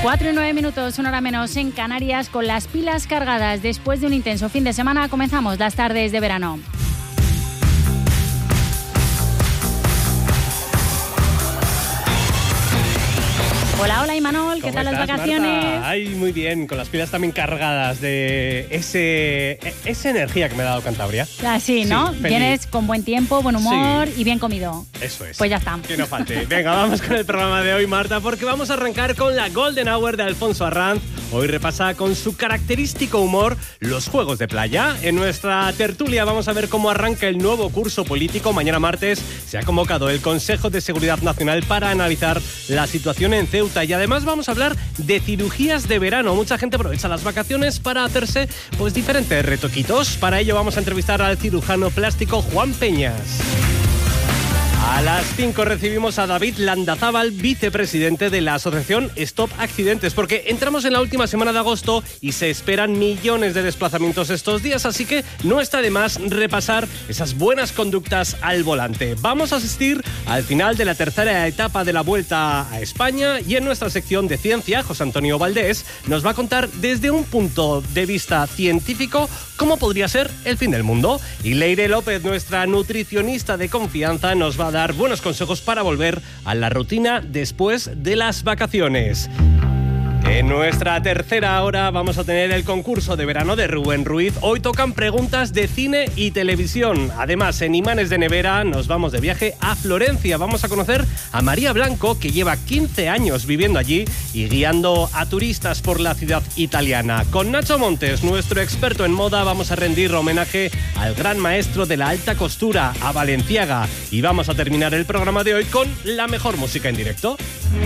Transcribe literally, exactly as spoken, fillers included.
Cuatro y nueve minutos, una hora menos en Canarias, con las pilas cargadas. Después de un intenso fin de semana, comenzamos las tardes de verano. Hola, hola Imanol, ¿qué tal las vacaciones? Marta? Ay, muy bien, con las pilas también cargadas de ese esa energía que me ha dado Cantabria. Así, ¿no? Sí, vienes con buen tiempo, buen humor sí. y bien comido. Eso es. Pues ya está. Que no falte. Venga, vamos con el programa de hoy, Marta, porque vamos a arrancar con la Golden Hour de Alfonso Arranz. Hoy repasa con su característico humor los juegos de playa. En nuestra tertulia vamos a ver cómo arranca el nuevo curso político. Mañana martes se ha convocado el Consejo de Seguridad Nacional para analizar la situación en Ceuta. Y además vamos a hablar de cirugías de verano. Mucha gente aprovecha las vacaciones para hacerse pues diferentes retoquitos. Para ello vamos a entrevistar al cirujano plástico Juan Peñas. A las cinco recibimos a David Landazábal, vicepresidente de la asociación Stop Accidentes, porque entramos en la última semana de agosto y se esperan millones de desplazamientos estos días, así que no está de más repasar esas buenas conductas al volante. Vamos a asistir al final de la tercera etapa de la Vuelta a España y en nuestra sección de ciencia, José Antonio Valdés nos va a contar desde un punto de vista científico cómo podría ser el fin del mundo. Y Leire López, nuestra nutricionista de confianza, nos va a dar buenos consejos para volver a la rutina después de las vacaciones. En nuestra tercera hora vamos a tener el concurso de verano de Rubén Ruiz. Hoy tocan preguntas de cine y televisión. Además, en Imanes de Nevera nos vamos de viaje a Florencia. Vamos a conocer a María Blanco, que lleva quince años viviendo allí y guiando a turistas por la ciudad italiana. Con Nacho Montes, nuestro experto en moda, vamos a rendir homenaje al gran maestro de la alta costura, a Balenciaga. Y vamos a terminar el programa de hoy con la mejor música en directo.